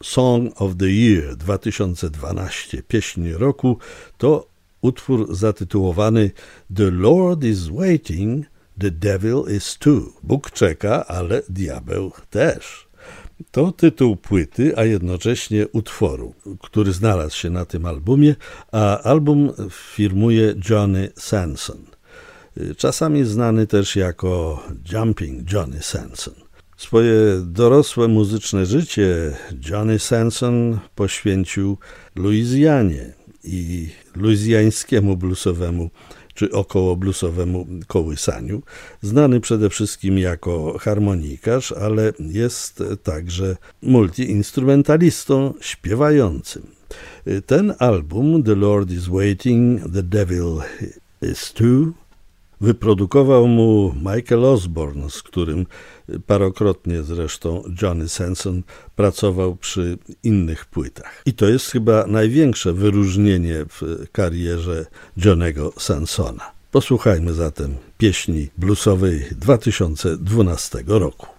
Song of the Year 2012, pieśń roku, to utwór zatytułowany The Lord is waiting, the devil is too. Bóg czeka, ale diabeł też. To tytuł płyty, a jednocześnie utworu, który znalazł się na tym albumie, a album firmuje Johnny Sanson. Czasami znany też jako Jumping Johnny Sanson. Swoje dorosłe muzyczne życie Johnny Sanson poświęcił Luizjanie i luizjańskiemu bluesowemu czy około bluesowemu kołysaniu. Znany przede wszystkim jako harmonikarz, ale jest także multiinstrumentalistą śpiewającym. Ten album, The Lord is Waiting, The Devil is Too, wyprodukował mu Michael Osborne, z którym parokrotnie zresztą Johnny Sanson pracował przy innych płytach. I to jest chyba największe wyróżnienie w karierze Johnnego Sansona. Posłuchajmy zatem pieśni bluesowej 2012 roku.